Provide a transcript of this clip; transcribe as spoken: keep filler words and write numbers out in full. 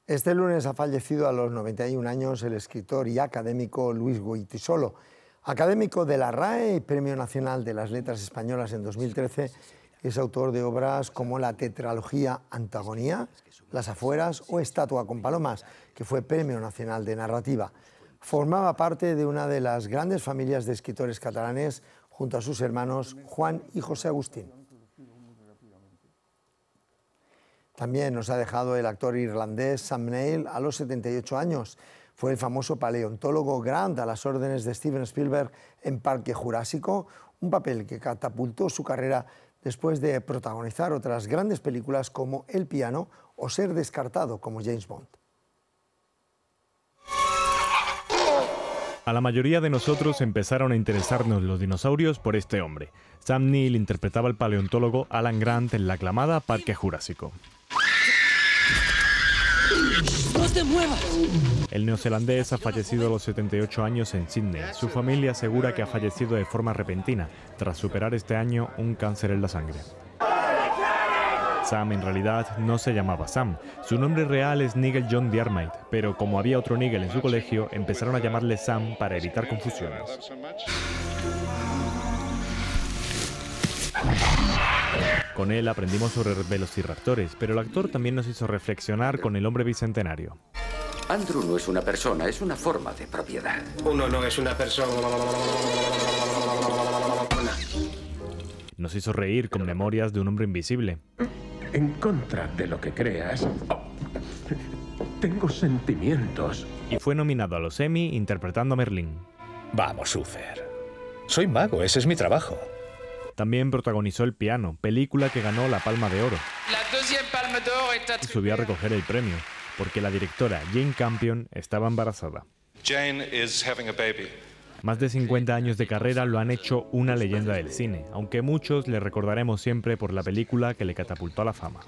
Este lunes ha fallecido a los noventa y un años el escritor y académico Luis Goytisolo. Académico de la R A E y Premio Nacional de las Letras Españolas en dos mil trece, es autor de obras como la tetralogía Antagonía, Las afueras o Estatua con palomas, que fue Premio Nacional de Narrativa. Formaba parte de una de las grandes familias de escritores catalanes junto a sus hermanos Juan y José Agustín. También nos ha dejado el actor irlandés Sam Neill a los setenta y ocho años. Fue el famoso paleontólogo Grant a las órdenes de Steven Spielberg en Parque Jurásico, un papel que catapultó su carrera después de protagonizar otras grandes películas como El piano o ser descartado como James Bond. A la mayoría de nosotros empezaron a interesarnos los dinosaurios por este hombre. Sam Neill interpretaba al paleontólogo Alan Grant en la aclamada Parque Jurásico. ¡No te muevas! El neozelandés ha fallecido a los setenta y ocho años en Sídney. Su familia asegura que ha fallecido de forma repentina, tras superar este año un cáncer en la sangre. Sam en realidad no se llamaba Sam. Su nombre real es Nigel John Diarmait, pero como había otro Nigel en su colegio, empezaron a llamarle Sam para evitar confusiones. Con él aprendimos sobre velociraptores, pero el actor también nos hizo reflexionar con el hombre bicentenario. Andrew no es una persona, es una forma de propiedad. Uno no es una persona. Nos hizo reír con memorias de un hombre invisible. En contra de lo que creas, tengo sentimientos. Y fue nominado a los Emmy interpretando a Merlín. Vamos, Uther. Soy mago, ese es mi trabajo. También protagonizó El piano, película que ganó la Palma de Oro. Y subió a recoger el premio, porque la directora Jane Campion estaba embarazada. Jane is having a baby. Más de cincuenta años de carrera lo han hecho una leyenda del cine, aunque muchos le recordaremos siempre por la película que le catapultó a la fama.